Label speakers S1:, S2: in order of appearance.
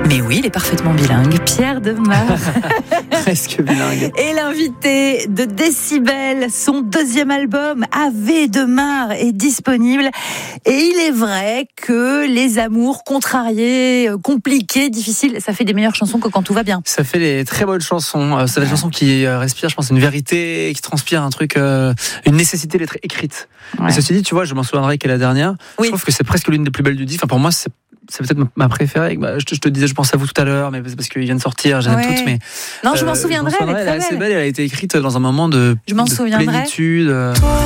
S1: Mais oui, il est parfaitement bilingue. Pierre Demar.
S2: Presque bilingue.
S1: Et l'invité de Décibel, son deuxième album, Ave Demar, est disponible. Et il est vrai que les amours contrariés, compliqués, difficiles, ça fait des meilleures chansons que quand tout va bien.
S2: Ça fait des très bonnes chansons. C'est des chansons qui respirent, je pense, une vérité, qui transpire un truc, une nécessité d'être écrite.
S1: Ouais.
S2: Mais ceci dit, tu vois, je m'en souviendrai qu'est la dernière.
S1: Oui.
S2: Je trouve que c'est presque l'une des plus belles du disque. Enfin, pour moi, c'est peut-être ma préférée. Je te disais, je pense à vous tout à l'heure, mais c'est parce qu'il vient de sortir, j'aime toutes. Mais
S1: non, je m'en souviendrai.
S2: Elle est assez belle. Elle a été écrite dans un moment de
S1: Je m'en souviendrai.
S2: plénitude.